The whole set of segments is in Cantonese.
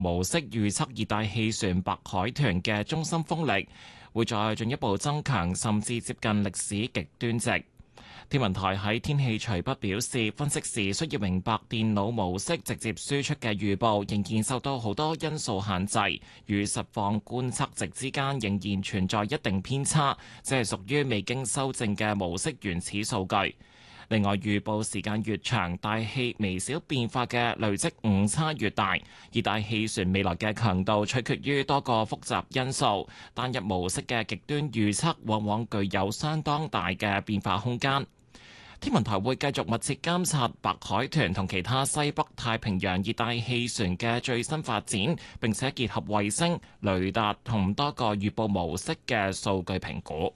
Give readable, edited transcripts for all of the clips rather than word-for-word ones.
模式預測熱帶氣旋白海豚嘅中心風力會再進一步增強，甚至接近歷史極端值。天文台喺天氣隨筆表示，分析時需要明白電腦模式直接輸出嘅預報仍然受到好多因素限制，與實況觀測值之間仍然存在一定偏差，即係屬於未經修正嘅模式原始數據。另外，預報時間越長，大氣微小變化嘅累積誤差越大。熱帶氣旋未來嘅強度取決於多個複雜因素，單一模式嘅極端預測往往具有相當大嘅變化空間。天文台會繼續密切監察白海豚同其他西北太平洋熱帶氣旋嘅最新發展，並且結合衛星、雷達同多個預報模式嘅數據評估。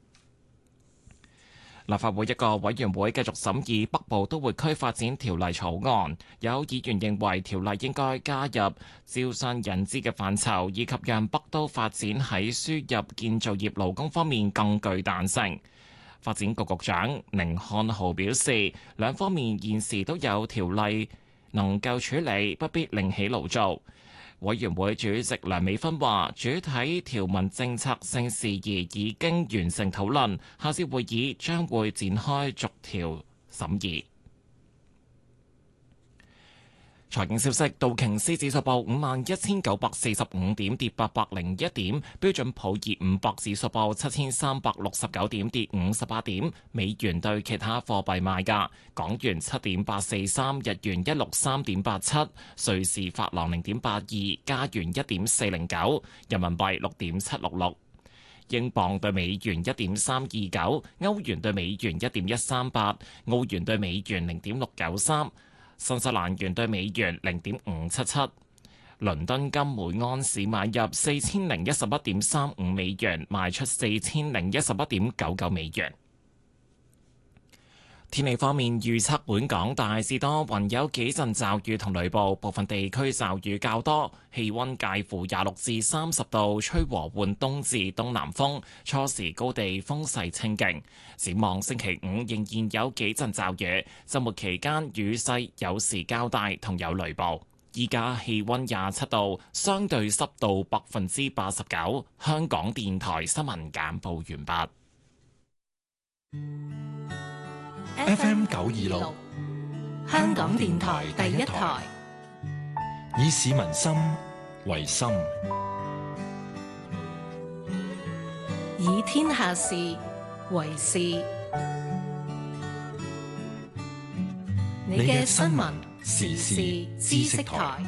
立法會一個委員會繼續審議北部都會區發展條例草案，有議員認為條例應該加入招商引資嘅範疇，以及讓北都發展喺輸入建造業勞工方面更具彈性。發展局局長寧漢豪表示，兩方面現時都有條例能夠處理，不必另起爐灶。委員會主席梁美芬話，主體條文政策性事宜已經完成討論，下次會議將會展開逐條審議。財經消息，道瓊斯指數報51,945點，跌801點；標準普爾500指數報7,369點，跌58點。美元對其他貨幣賣價：港元7.843，日元163.87，瑞士法郎0.82，加元1.409，人民幣6.766。英鎊對美元1.329，歐元對美元1.138，澳元對美元0.693。新西蘭元對美元0.577，倫敦金每安士買入4011.35美元，賣出4011.99美元。天氣方面預測，本港大致多雲，有幾陣驟雨同雷暴，部分地區驟雨較多，氣溫介乎26至30度，吹和緩東至東南風，初時高地風勢清勁。展望星期五仍然有幾陣驟雨，週末期間雨勢有時較大，同有雷暴。依家氣溫27度，相對濕度89%。香港電台新聞簡報完畢。 FM 926，香港電台第一台，以市民心為心， 以天下事為事。你嘅新聞時事知識台。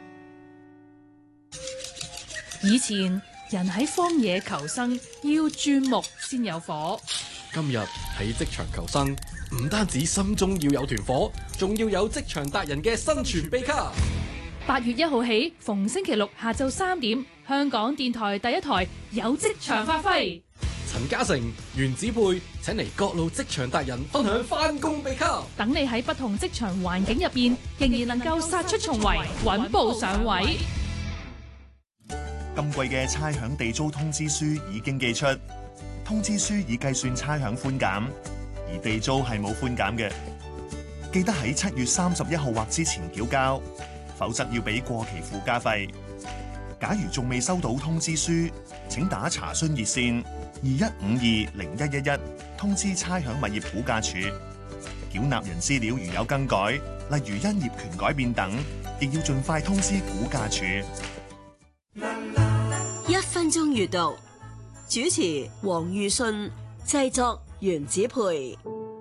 以前人喺荒野求生，要鑽木先有火。 今日喺職場求生，唔單止心中要有團火，仲要有職場達人嘅生存秘笈。 8月1號起，逢星期六下晝3點，香港電台第一台有職場發揮。 陳嘉誠、袁子佩請嚟各路職場達人分享返工秘笈， 等你喺不同職場環境入邊，仍然能夠殺出重圍，穩步上位。 今季嘅差餉地租通知書已經寄出，通知書已計算差餉寬減，而地租係冇寬減嘅。記得喺7月31號或之前繳交，否則要俾過期附加費。假如仲未收到通知書，請打查詢熱線21520111通知差餉物業估價署。繳納人資料如有更改，例如因業權改變等，亦要盡快通知估價署。 1分鐘閱讀，主持黃裕信，製作袁子培。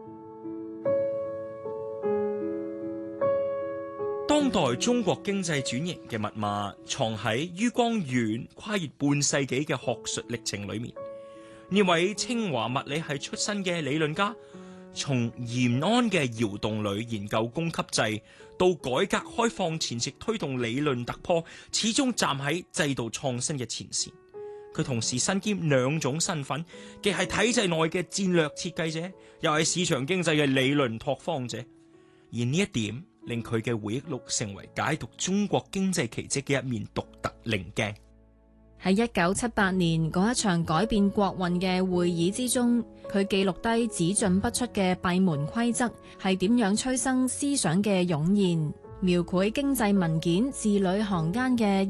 當代中國經濟轉型嘅密碼藏喺于光遠跨越半世紀嘅學術歷程裏面。呢位清華物理系出身嘅理論家，從延安嘅窯洞裏研究供給制，到改革開放前夕推動理論突破，始終站喺制度創新嘅前線。佢同時身兼兩種身份，既係體制內嘅戰略設計者，又係市場經濟嘅理論拓荒者。而呢一點令佢嘅回憶錄成為解讀中國經濟奇蹟嘅一面獨特稜鏡。 喺1978年嗰一場改變國運嘅會議之中，佢記錄低只進不出嘅閉門規則係點樣催生思想嘅湧現。 描繪經濟文件字裏行間嘅